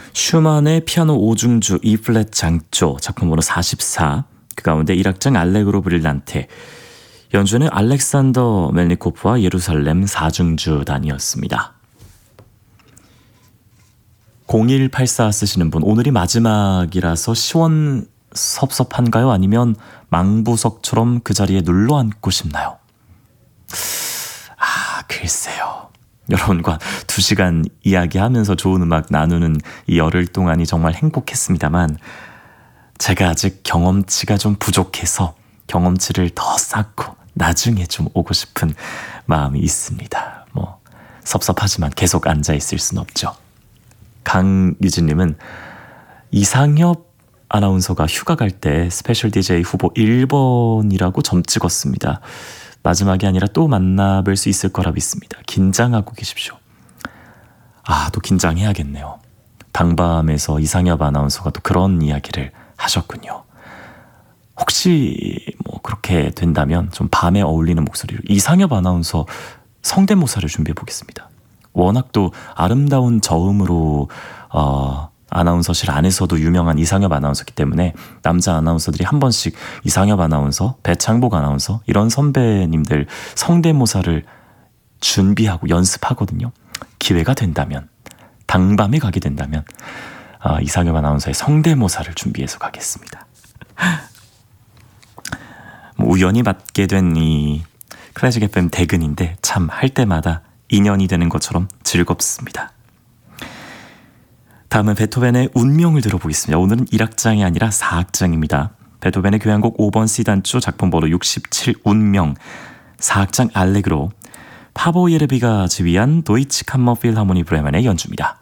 슈만의 피아노 5중주 E플랫 장조 작품 번호 44, 그 가운데 1악장 알레그로 브릴란테, 연주는 알렉산더 멜니코프와 예루살렘 4중주단이었습니다. 0184 쓰시는 분, 오늘이 마지막이라서 시원섭섭한가요? 아니면 망부석처럼 그 자리에 눌러앉고 싶나요? 글쎄요. 여러분과 2시간 이야기하면서 좋은 음악 나누는 이 열흘 동안이 정말 행복했습니다만, 제가 아직 경험치가 좀 부족해서 경험치를 더 쌓고 나중에 좀 오고 싶은 마음이 있습니다. 섭섭하지만 계속 앉아있을 순 없죠. 강유진님은 이상엽 아나운서가 휴가 갈 때 스페셜 DJ 후보 1번이라고 점 찍었습니다. 마지막이 아니라 또 만나뵐 수 있을 거라 믿습니다. 긴장하고 계십시오. 또 긴장해야겠네요. 당밤에서 이상엽 아나운서가 또 그런 이야기를 하셨군요. 혹시 그렇게 된다면 좀 밤에 어울리는 목소리로 이상엽 아나운서 성대모사를 준비해 보겠습니다. 워낙 또 아름다운 저음으로 아나운서실 안에서도 유명한 이상엽 아나운서이기 때문에 남자 아나운서들이 한 번씩 이상엽 아나운서, 배창복 아나운서 이런 선배님들 성대모사를 준비하고 연습하거든요. 기회가 된다면, 당밤에 가게 된다면 이상엽 아나운서의 성대모사를 준비해서 가겠습니다. 우연히 맞게 된 이 클래식 FM 대근인데 참 할 때마다 인연이 되는 것처럼 즐겁습니다. 다음은 베토벤의 운명을 들어보겠습니다. 오늘은 1악장이 아니라 4악장입니다. 베토벤의 교향곡 5번 C단조 작품 번호 67 운명, 4악장 알레그로, 파보 예르비가 지휘한 도이치 캄머 필하모니 브레멘의 연주입니다.